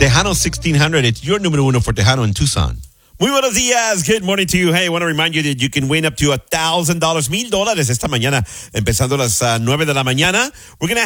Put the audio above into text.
Tejano 1600. It's your número uno for Tejano in Tucson. Muy buenos días. Good morning to you. Hey, I want to remind you that you can win up to $1,000, $1,000 esta mañana, empezando a las 9 de la mañana. We're going to